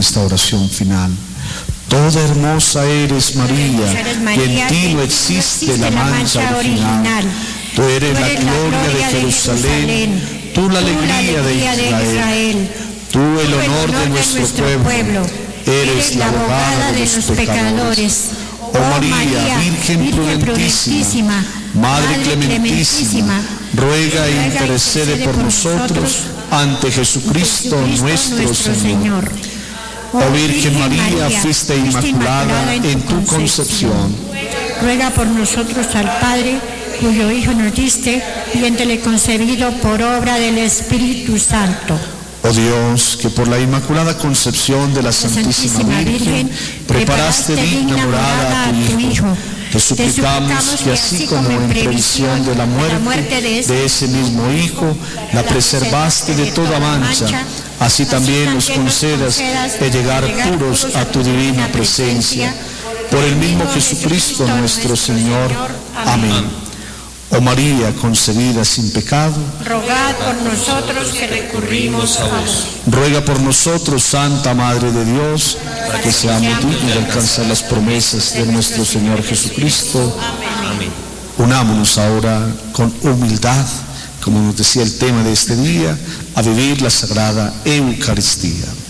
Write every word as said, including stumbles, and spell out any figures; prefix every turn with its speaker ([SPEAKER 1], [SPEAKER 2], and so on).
[SPEAKER 1] esta oración final. Toda hermosa eres, María, y en ti no existe la mancha original. Tú eres la gloria de Jerusalén, tú la alegría de Israel, tú el honor de nuestro pueblo, eres la abogada de los pecadores. Oh María, Virgen prudentísima, Madre clementísima, ruega e intercede por nosotros ante Jesucristo nuestro Señor. Oh Virgen María, fuiste inmaculada en tu concepción.
[SPEAKER 2] Ruega por nosotros al Padre, cuyo Hijo nos diste, viéndole concebido por obra del Espíritu Santo.
[SPEAKER 1] Oh Dios, que por la inmaculada concepción de la Santísima Virgen preparaste digna morada a tu Hijo, te suplicamos que así como en previsión de la muerte de ese mismo Hijo, la preservaste de toda mancha, así también nos concedas de llegar puros a tu divina presencia. Por el mismo Jesucristo nuestro Señor. Amén. Oh María, concebida sin pecado,
[SPEAKER 2] rogad por nosotros que recurrimos a vos.
[SPEAKER 1] Ruega por nosotros, Santa Madre de Dios, para que seamos dignos de alcanzar las promesas de nuestro Señor Jesucristo. Amén. Unámonos ahora con humildad, como nos decía el tema de este día, a vivir la Sagrada Eucaristía.